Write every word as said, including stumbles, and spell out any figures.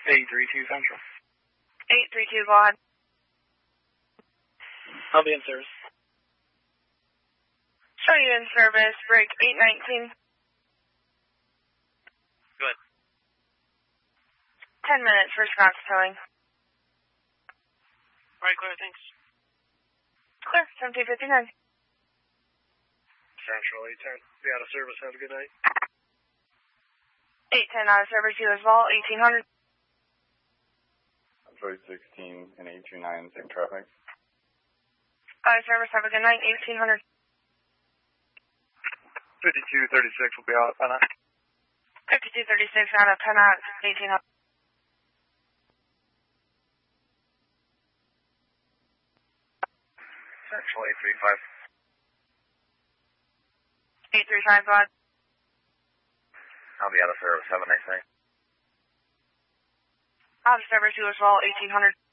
eight three two Central. eight three two, go ahead. I'll be in service. Show you in service, break eight nineteen. Good. ten minutes for Scott's towing. Alright, clear, thanks. Clear, seventeen fifty-nine. Central eight ten. Be out of service, have a good night. eight ten out of service, you as well, eighteen hundred. Detroit sixteen and eight two nine, same traffic. Out of service, have a good night, eighteen hundred. fifty-two thirty-six will be out at Penna. fifty-two thirty-six out of Penna, eighteen hundred. Central eight three five. eight three five, go ahead. I'll be out of service, have a nice night. Out of service, you as well, eighteen hundred.